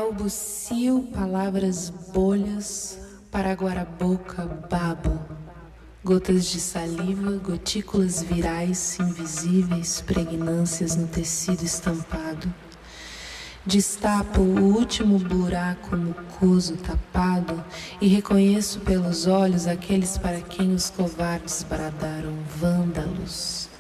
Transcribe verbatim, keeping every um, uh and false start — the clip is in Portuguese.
Balbucio palavras bolhas, para aguar a boca babo. Gotas de saliva, gotículas virais, invisíveis, pregnâncias no tecido estampado. Destapo o último buraco mucoso tapado e reconheço pelos olhos aqueles para quem os covardes bradaram vândalos.